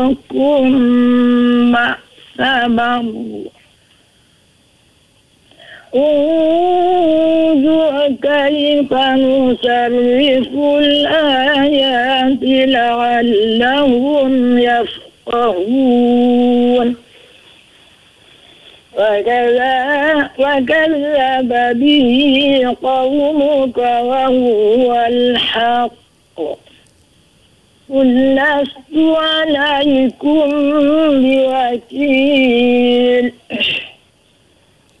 لكم ما سبقوا انظر كيف نصرف الآيات لعلهم يفقهون وكذب به قومك وهو الحق قل لست عليكم بوكيل